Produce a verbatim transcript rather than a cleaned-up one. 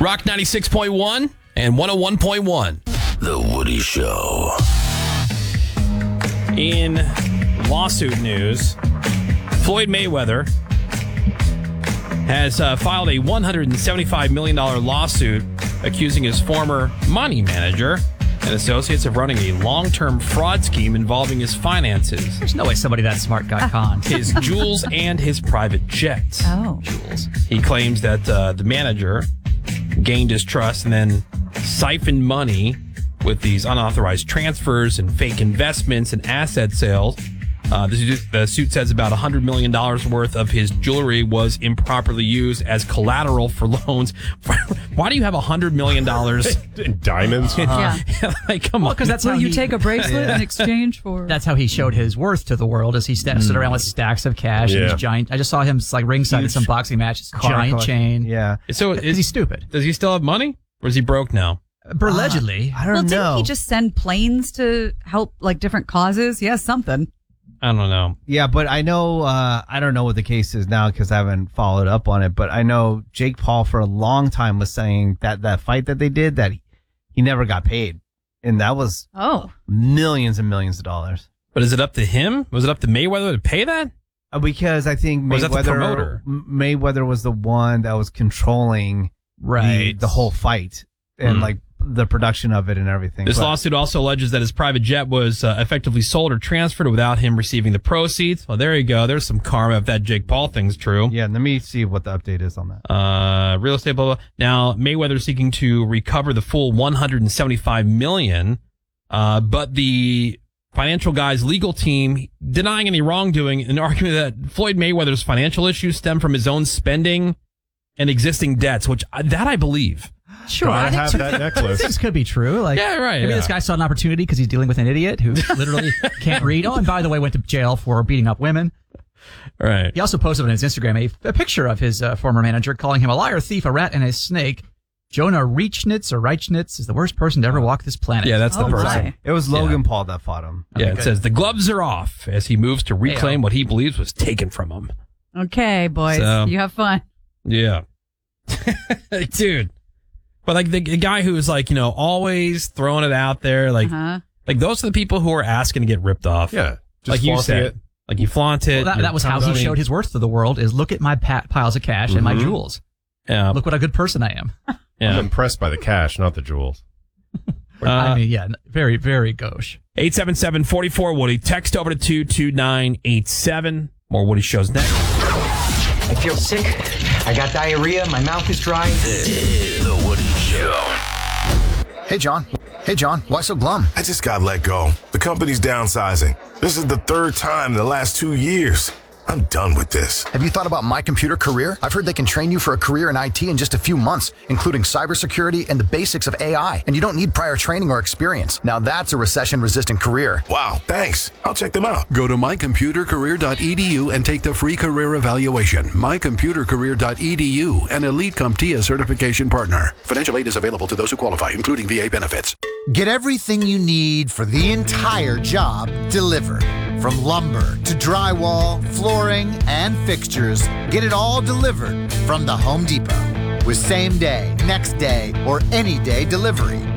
Rock ninety-six point one and one oh one point one. The Woody Show. In lawsuit news, Floyd Mayweather has uh, filed a one hundred seventy-five million dollars lawsuit accusing his former money manager and associates of running a long-term fraud scheme involving his finances. There's no way somebody that smart got conned. His jewels and his private jets. Oh. Jewels. He claims that uh, the manager gained his trust and then siphoned money with these unauthorized transfers and fake investments and asset sales. Uh, the, the suit says about one hundred million dollars worth of his jewelry was improperly used as collateral for loans. Why do you have one hundred million dollars? In diamonds? Yeah. Like, come Well, on. because that's Will how you he, take a bracelet in exchange for? That's how he showed his worth to the world, as he sta- stood around with stacks of cash and Yeah. his giant. I just saw him like ringside at some boxing matches. Giant chain. Yeah. So Because is, he's stupid. does he still have money? Or is he broke now? Allegedly. I don't Well, know. didn't he just send planes to help like different causes? He has something. I don't know. Yeah, but I know, uh, I don't know what the case is now because I haven't followed up on it, but I know Jake Paul for a long time was saying that that fight that they did, that he never got paid. And that was Oh. millions and millions of dollars. But is it up to him? Was it up to Mayweather to pay that? Uh, Because I think Or was that the Mayweather, promoter? M- Mayweather was the one that was controlling the, the whole fight and Mm. like the production of it and everything. This But- lawsuit also alleges that his private jet was uh, effectively sold or transferred without him receiving the proceeds. Well, there you go. There's some karma if that Jake Paul thing's true. Yeah, let me see what the update is on that. Uh, real estate, blah, blah. Now, Mayweather seeking to recover the full one hundred seventy-five million dollars, uh, but the financial guy's legal team denying any wrongdoing and arguing that Floyd Mayweather's financial issues stem from his own spending and existing debts, which uh, that I believe. Sure. I I think have some- that necklace. Things could be true. Like, Yeah, right, Maybe yeah. this guy saw an opportunity because he's dealing with an idiot who literally can't read. Oh, and by the way, went to jail for beating up women. Right. He also posted on his Instagram a, a picture of his uh, former manager calling him a liar, thief, a rat, and a snake. Jonah Reichnitz or Reichnitz is the worst person to ever walk this planet. Yeah, that's the Oh, person. my. It was Logan Paul that fought him. Yeah, Okay, it good. says the gloves are off as he moves to reclaim Hey-o. what he believes was taken from him. Okay, boys. So- You have fun. Yeah. Dude. But like the, the guy who's like, you know, always throwing it out there, like, Uh-huh. like those are the people who are asking to get ripped off. Yeah. Just like you flaunting said. it. Like you flaunt it. Well, that, you that was how he comes on- showed his worth to the world, is look at my pa- piles of cash and my Mhm. jewels. Yeah. Look what a good person I am. I'm Yeah. impressed by the cash, not the jewels. Uh, I mean, yeah, very, very gauche. eight seven seven, four four, Woody. Text over to two two nine eight seven. More Woody shows next. I feel sick. I got diarrhea. My mouth is dry. The Woody Show. Hey, John. Hey, John. Why so glum? I just got let go. The company's downsizing. This is the third time in the last two years. I'm done with this. Have you thought about My Computer Career? I've heard they can train you for a career in I T in just a few months, including cybersecurity and the basics of A I. And you don't need prior training or experience. Now that's a recession-resistant career. Wow, thanks. I'll check them out. Go to my computer career dot e d u and take the free career evaluation. my computer career dot e d u, an Elite CompTIA certification partner. Financial aid is available to those who qualify, including V A benefits. Get everything you need for the entire job delivered. From lumber to drywall, flooring, and fixtures, get it all delivered from the Home Depot. With same day, next day, or any day delivery.